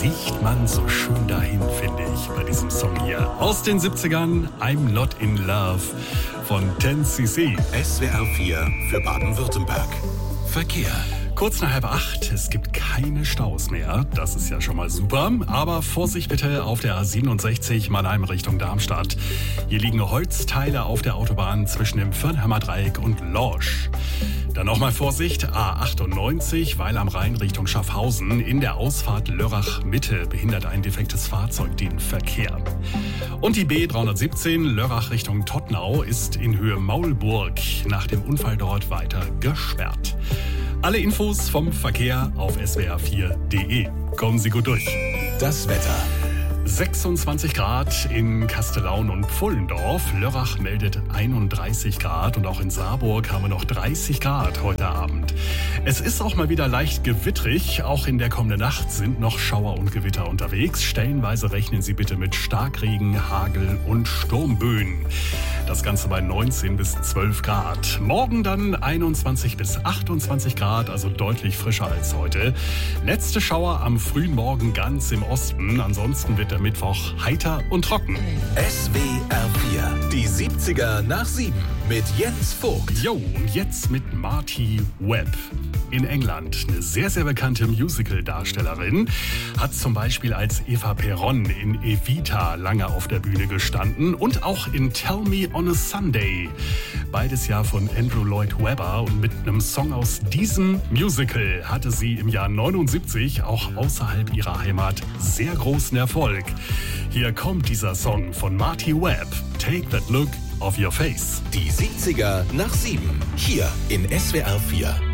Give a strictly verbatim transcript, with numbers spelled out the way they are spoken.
riecht man so schön dahin, finde ich, bei diesem Song hier. Aus den siebzigern, I'm Not in Love von ten C C. S W R vier für Baden-Württemberg. Verkehr. Kurz nach halb acht, es gibt keine Staus mehr. Das ist ja schon mal super. Aber Vorsicht bitte auf der A siebenundsechzig Mannheim Richtung Darmstadt. Hier liegen Holzteile auf der Autobahn zwischen dem Firnheimer Dreieck und Lorsch. Dann nochmal Vorsicht, A achtundneunzig, Weil am Rhein Richtung Schaffhausen. In der Ausfahrt Lörrach Mitte behindert ein defektes Fahrzeug den Verkehr. Und die B dreihundertsiebzehn, Lörrach Richtung Todtnau, ist in Höhe Maulburg nach dem Unfall dort weiter gesperrt. Alle Infos vom Verkehr auf S W R vier Punkt de. Kommen Sie gut durch. Das Wetter. sechsundzwanzig Grad in Kastellaun und Pfullendorf. Lörrach meldet einunddreißig Grad und auch in Saarburg haben wir noch dreißig Grad heute Abend. Es ist auch mal wieder leicht gewittrig. Auch in der kommenden Nacht sind noch Schauer und Gewitter unterwegs. Stellenweise rechnen Sie bitte mit Starkregen, Hagel und Sturmböen. Das Ganze bei neunzehn bis zwölf Grad. Morgen dann einundzwanzig bis achtundzwanzig Grad, also deutlich frischer als heute. Letzte Schauer am frühen Morgen ganz im Osten. Ansonsten wird der Mittwoch heiter und trocken. S W R vier, die siebziger nach sieben mit Jens Vogt. Jo, und jetzt mit Marty Webb. In England eine sehr, sehr bekannte Musical-Darstellerin, hat zum Beispiel als Eva Peron in Evita lange auf der Bühne gestanden und auch in Tell Me on a Sunday. Beides ja von Andrew Lloyd Webber, und mit einem Song aus diesem Musical hatte sie im Jahr neunundsiebzig auch außerhalb ihrer Heimat sehr großen Erfolg. Hier kommt dieser Song von Marty Webb, Take That Look Off Your Face. Die siebziger nach sieben, hier in S W R vier.